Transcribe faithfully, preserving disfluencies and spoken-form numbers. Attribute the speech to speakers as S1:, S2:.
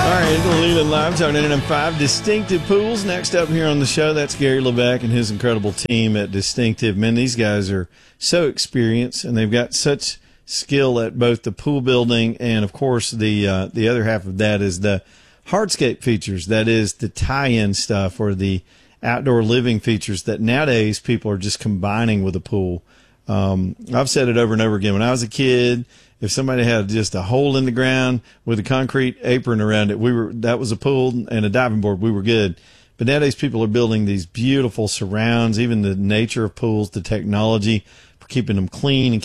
S1: All right, Leland Live, talking N M five Distinctive Pools. Next up here on the show, that's Gary Lebeck and his incredible team at Distinctive. Man, these guys are so experienced, and they've got such skill at both the pool building and, of course, the uh, the other half of that is the hardscape features. That is the tie-in stuff or the outdoor living features that nowadays people are just combining with a pool. Um, I've said it over and over again. When I was a kid, if somebody had just a hole in the ground with a concrete apron around it, we were that was a pool and a diving board. We were good. But nowadays, people are building these beautiful surrounds. Even the nature of pools, the technology for keeping them clean and